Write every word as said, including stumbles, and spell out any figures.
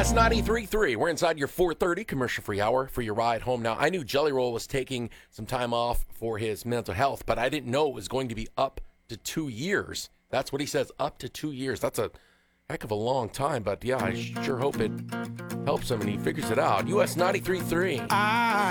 S ninety-three point three. We're inside your four thirty commercial-free hour for your ride home. Now, I knew Jelly Roll was taking some time off for his mental health, but I didn't know it was going to be up to two years. That's what he says, up to two years. That's a heck of a long time, but yeah, I sure hope it helps him and he figures it out. U S ninety-three point three. I